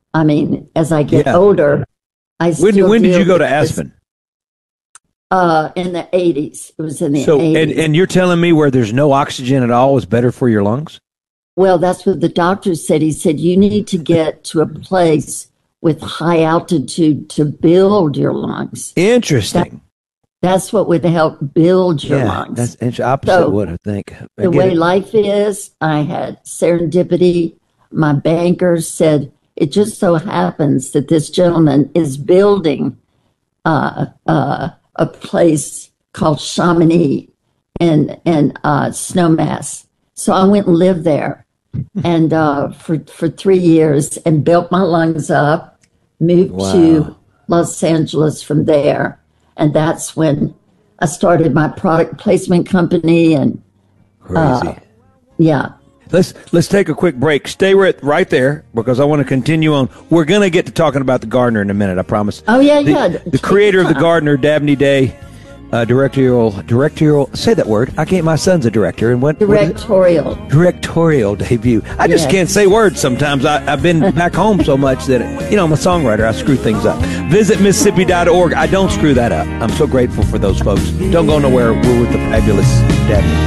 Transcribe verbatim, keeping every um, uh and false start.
I mean, as I get Yeah. older, I When, still when did deal you go to with this, Aspen? Uh, in the eighties. It was in the So, and, eighties. and you're telling me where there's no oxygen at all is better for your lungs? Well, that's what the doctor said. He said, you need to get to a place with high altitude to build your lungs. Interesting. That's what would help build your Yeah, lungs. that's inter- opposite So, of what I think. I The get way it. life is, I had serendipity. My banker said, it just so happens that this gentleman is building uh, uh, a place called Chamonix in, in uh, Snowmass. So I went and lived there and uh, for, for three years and built my lungs up, moved Wow. to Los Angeles from there. And that's when I started my product placement company. And Crazy. yeah, Let's let's take a quick break. Stay right, right there because I want to continue on. We're going to get to talking about the Gardener in a minute, I promise. Oh, yeah, the, yeah. The Take creator your of the time. Gardener, Dabney Day, uh, directorial, directorial, say that word. I can't, my son's a director. And what? what is it? Directorial. Directorial debut. I just Yes. can't say words sometimes. I, I've been back home so much that, you know, I'm a songwriter. I screw things up. Visit Mississippi dot org. I don't screw that up. I'm so grateful for those folks. Don't go nowhere. We're with the fabulous Dabney.